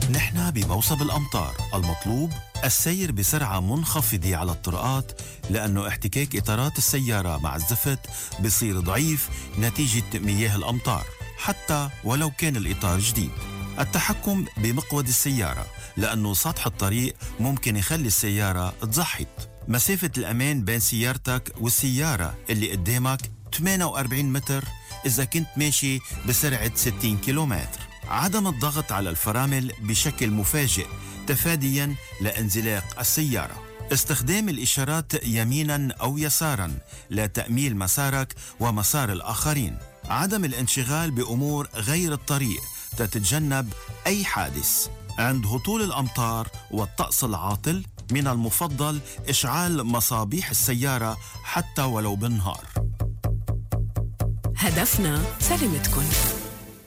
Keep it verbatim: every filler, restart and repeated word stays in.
نحن بموسم الأمطار، المطلوب السير بسرعة منخفضة على الطرقات، لأنه احتكاك إطارات السيارة مع الزفت بصير ضعيف نتيجة مياه الأمطار حتى ولو كان الإطار جديد. التحكم بمقود السيارة، لأنه سطح الطريق ممكن يخلي السيارة تزحط. مسافة الأمان بين سيارتك والسيارة اللي قدامك ثمانية وأربعين متر إذا كنت ماشي بسرعة ستين كيلومتر. عدم الضغط على الفرامل بشكل مفاجئ تفادياً لانزلاق السيارة. استخدام الإشارات يميناً أو يساراً لتأميل مسارك ومسار الآخرين. عدم الانشغال بأمور غير الطريق تتجنب أي حادث. عند هطول الأمطار والطقس العاطل من المفضل إشعال مصابيح السيارة حتى ولو بالنهار. هدفنا سلامتكن.